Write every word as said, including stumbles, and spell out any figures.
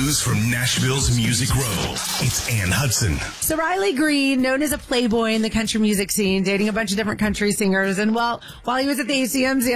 news from Nashville's Music Row. It's Ann Hudson. So Riley Green, known as a playboy in the country music scene, dating a bunch of different country singers. And well, while he was at the A C Ms the